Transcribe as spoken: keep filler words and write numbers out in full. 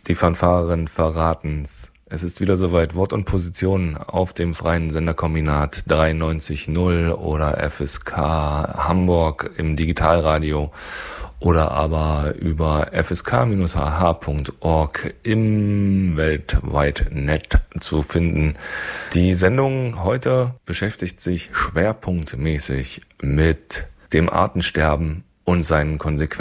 Die Fanfaren verraten's. Es ist wieder soweit. Wort und Position auf dem freien Senderkombinat dreiundneunzig null oder F S K Hamburg im Digitalradio oder aber über f s k Bindestrich h h Punkt org im weltweiten Netz zu finden. Die Sendung heute beschäftigt sich schwerpunktmäßig mit dem Artensterben und seinen Konsequenzen.